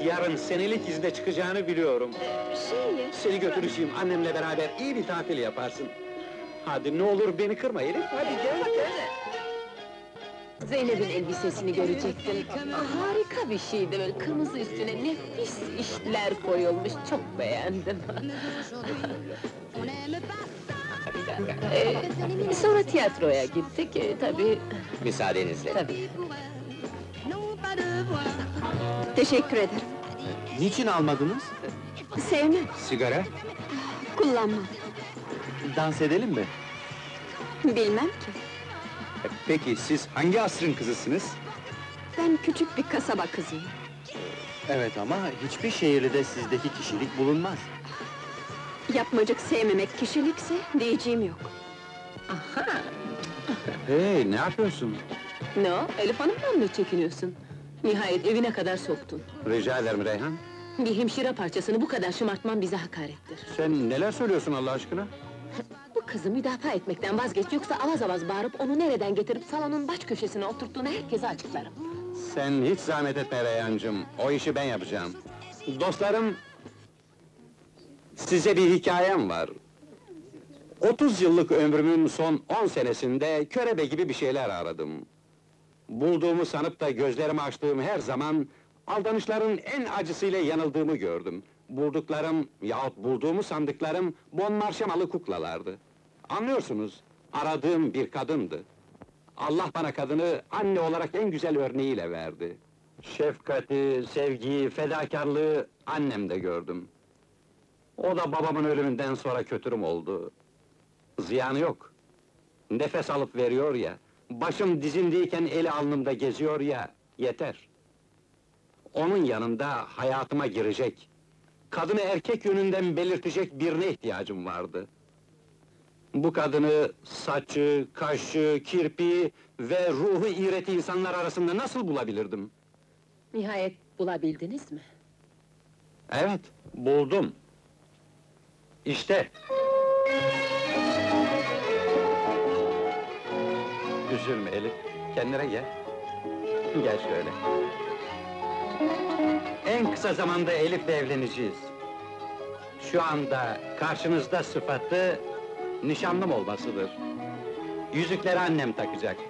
Yarın senelik izne çıkacağını biliyorum. Seni götüreceğim, annemle beraber iyi bir tatil yaparsın. Hadi ne olur beni kırma Elif, hadi gel. Zeynep'in elbisesini görecektin. Harika bir şeydi, böyle kırmızı üstüne nefis işler koyulmuş, çok beğendim. Sonra tiyatroya gittik, tabii... Müsaadenizle. Tabii. Teşekkür ederim. Niçin almadınız? Sevmem, Sigara? kullanmam. Dans edelim mi? Bilmem ki. Peki, siz hangi asrın kızısınız? Ben küçük bir kasaba kızıyım. Evet ama hiçbir şehirde sizdeki kişilik bulunmaz. Yapmacık sevmemek kişilikse, diyeceğim yok. Hey, ne yapıyorsun? Ne o, Elif Hanım'dan mı çekiniyorsun? Nihayet evine kadar soktun. Rica ederim Reyhan. Bir hemşire parçasını bu kadar şımartman bize hakarettir. Sen neler söylüyorsun Allah aşkına? Bu kızı müdafaa etmekten vazgeç, yoksa avaz avaz bağırıp onu nereden getirip salonun baş köşesine oturttuğunu herkese açıklarım. Sen hiç zahmet etme Reyhancığım, o işi ben yapacağım. Dostlarım, size bir hikayem var. 30 yıllık ömrümün son 10 senesinde körebe gibi bir şeyler aradım. Bulduğumu sanıp da gözlerimi açtığım her zaman aldanışların en acısıyla yanıldığımı gördüm. Bulduklarım yahut bulduğumu sandıklarım bon marşamalı kuklalardı. Anlıyorsunuz, aradığım bir kadındı. Allah bana kadını anne olarak en güzel örneğiyle verdi. Şefkati, sevgiyi, fedakarlığı annemde gördüm. O da babamın ölümünden sonra kötürüm oldu. Ziyanı yok. Nefes alıp veriyor ya, başım dizimdeyken eli alnımda geziyor ya, yeter. Onun yanında hayatıma girecek, kadını erkek yönünden belirtecek birine ihtiyacım vardı. Bu kadını saçı, kaşı, kirpiği ve ruhu iğreti insanlar arasında nasıl bulabilirdim? Nihayet bulabildiniz mi? Evet, buldum. İşte. Üzülme Elif, kendine gel. Gel şöyle. En kısa zamanda Elif'le evleneceğiz. Şu anda karşınızda sıfatı nişanlım olmasıdır. Yüzükleri annem takacak.